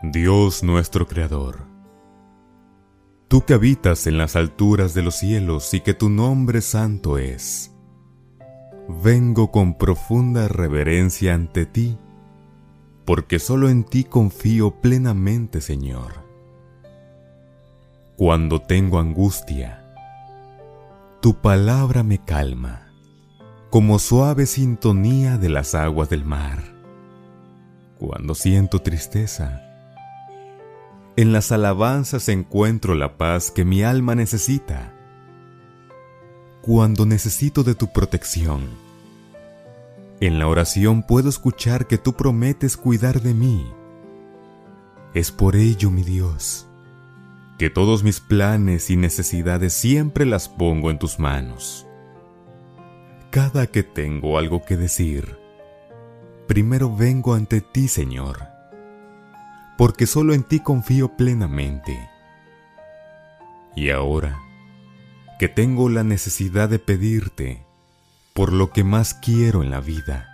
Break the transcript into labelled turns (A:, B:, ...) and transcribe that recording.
A: Dios nuestro Creador, tú que habitas en las alturas de los cielos y que tu nombre santo es, vengo con profunda reverencia ante ti, porque solo en ti confío plenamente, Señor. Cuando tengo angustia, tu palabra me calma, como suave sintonía de las aguas del mar. Cuando siento tristeza, en las alabanzas encuentro la paz que mi alma necesita. Cuando necesito de tu protección, en la oración puedo escuchar que tú prometes cuidar de mí. Es por ello, mi Dios, que todos mis planes y necesidades siempre las pongo en tus manos. Cada que tengo algo que decir, primero vengo ante ti, Señor, porque solo en ti confío plenamente. Y ahora que tengo la necesidad de pedirte por lo que más quiero en la vida,